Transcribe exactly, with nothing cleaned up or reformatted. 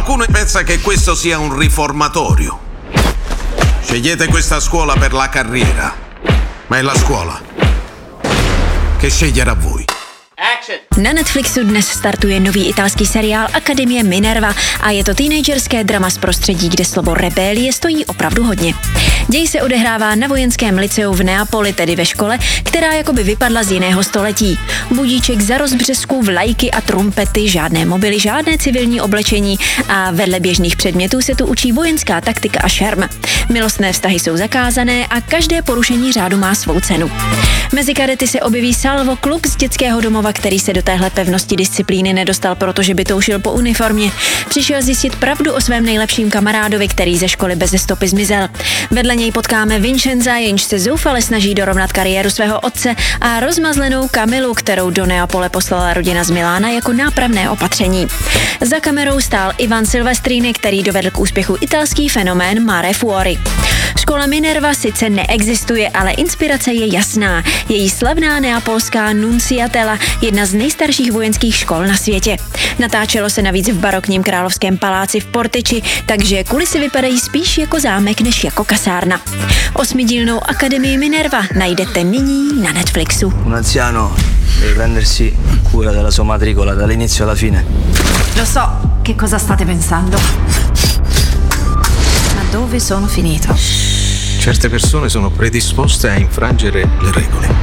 Qualcuno pensa che questo sia un riformatorio. Scegliete questa scuola per la carriera, ma è la scuola che sceglierà voi. Na Netflixu dnes startuje nový italský seriál Akademie Minerva a je to teenagerské drama z prostředí, kde slovo rebélie stojí opravdu hodně. Děj se odehrává na vojenském lyceu v Neapoli, tedy ve škole, která jakoby vypadla z jiného století. Budíček za rozbřesku, vlajky a trumpety, žádné mobily, žádné civilní oblečení a vedle běžných předmětů se tu učí vojenská taktika a šerm. Milostné vztahy jsou zakázané a každé porušení řádu má svou cenu. Mezi kadety se objeví Salvo, kluk z dětského domova, který se do téhle pevnosti disciplíny nedostal, protože by toužil po uniformě. Přišel zjistit pravdu o svém nejlepším kamarádovi, který ze školy beze stopy zmizel. Vedle něj potkáme Vincenza, jenž se zoufale snaží dorovnat kariéru svého otce, a rozmazlenou Kamilu, kterou do Neapole poslala rodina z Milána jako nápravné opatření. Za kamerou stál Ivan Silvestrini, který dovedl k úspěchu italský fenomén Mare Fuori. Škola Minerva sice neexistuje, ale inspirace je jasná. Její slavná neapolská Nunciatella, jedna z nejstarších vojenských škol na světě. Natáčelo se navíc v barokním královském paláci v Portici, takže kulisy vypadají spíš jako zámek než jako kasárna. Osmidílnou Akademii Minerva najdete nyní na Netflixu. Un anziano deve prendersi cura della sua matricola dall'inizio alla fine. Lo so che cosa state pensando. Ma dove sono finito? Certe persone sono predisposte a infrangere le regole.